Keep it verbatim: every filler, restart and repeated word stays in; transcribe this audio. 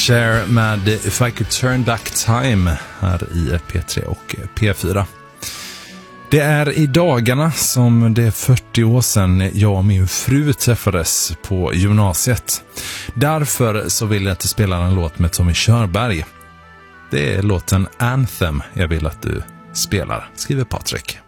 Cher med If I Could Turn Back Time här i P tre och P fyra. Det är i dagarna som det är fyrtio år sedan jag och min fru träffades på gymnasiet. Därför så vill jag att du spelar en låt med Tommy Körberg. Det är låten Anthem jag vill att du spelar, skriver Patrik.